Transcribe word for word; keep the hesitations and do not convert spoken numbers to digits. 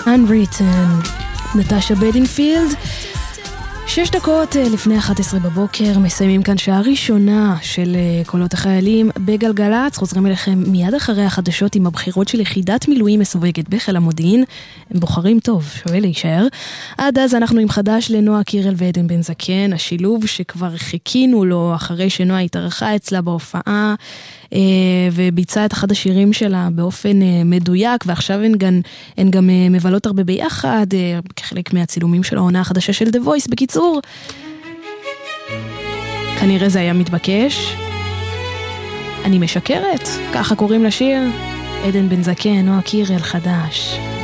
Unwritten, נטשה בדינגפילד. שש דקות לפני אחת עשרה בבוקר, מסיימים כאן שעה ראשונה של קולות החיילים בגלגלץ. חוזרים אליכם מיד אחרי החדשות עם הבחירות של יחידת מילואים מסווגת בחיל המודיעין. הם בוחרים טוב, שווה להישאר. עד אז אנחנו עם חדש לנועה קירל ועדן בן זקן, השילוב שכבר חיכינו לו אחרי שנועה התארחה אצלה בהופעה וביצעה את אחד השירים שלה באופן מדויק, ועכשיו הן גם, הן גם מבלות הרבה ביחד כחלק מהצילומים של העונה החדשה של The Voice. בקיצור, כנראה זה היה מתבקש. אני משקרת, ככה קוראים לשיר. עדן בן זקן, נועה קירל, חדש.